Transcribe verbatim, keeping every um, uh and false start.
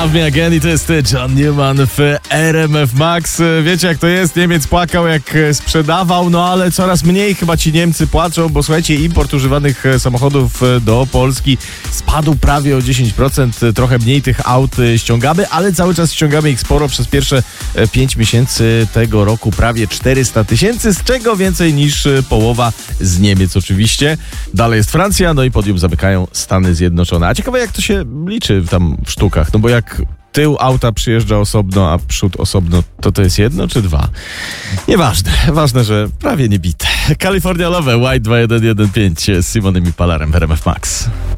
Love Me Again i to jest John Newman w R M F Max. Wiecie jak to jest, Niemiec płakał jak sprzedawał, no ale coraz mniej chyba ci Niemcy płaczą, bo słuchajcie, import używanych samochodów do Polski spadł prawie o dziesięć procent, trochę mniej tych aut ściągamy, ale cały czas ściągamy ich sporo. Przez pierwsze pięć miesięcy tego roku prawie czterysta tysięcy, z czego więcej niż połowa z Niemiec oczywiście. Dalej jest Francja, no i podium zamykają Stany Zjednoczone. A ciekawe jak to się liczy tam w sztukach, no bo jak tył auta przyjeżdża osobno, a przód osobno, to to jest jedno czy dwa? Nieważne. Ważne, że prawie nie bite. California Love, White dwa jeden jeden pięć z Simonem i Palarem w R M F Max.